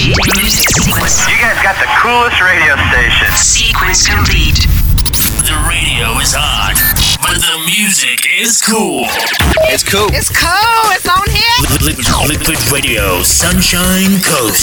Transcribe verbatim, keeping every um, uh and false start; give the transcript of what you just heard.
Initiating music sequence. You guys got the coolest radio station. Sequence complete. The radio is hot, but the music is cool. It's cool. It's cool. It's on here. Liquid, liquid Radio, Sunshine Coast.